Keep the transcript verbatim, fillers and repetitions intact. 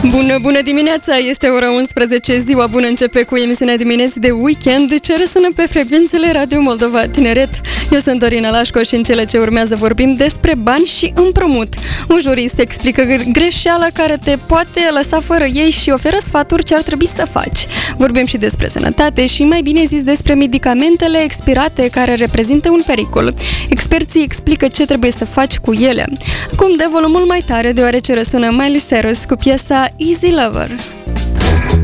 Bună, bună dimineața! Este ora unsprezece, ziua bună începe cu emisiunea dimineții de weekend ce răsună pe frecvențele Radio Moldova Tineret. Eu sunt Dorina Lașco și în cele ce urmează vorbim despre bani și împrumut. Un jurist explică greșeala care te poate lăsa fără ei și oferă sfaturi ce ar trebui să faci. Vorbim și despre sănătate și mai bine zis despre medicamentele expirate care reprezintă un pericol. Experții explică ce trebuie să faci cu ele. Acum dă volumul mai tare deoarece răsună Miley Cyrus cu piesa Easy Lover.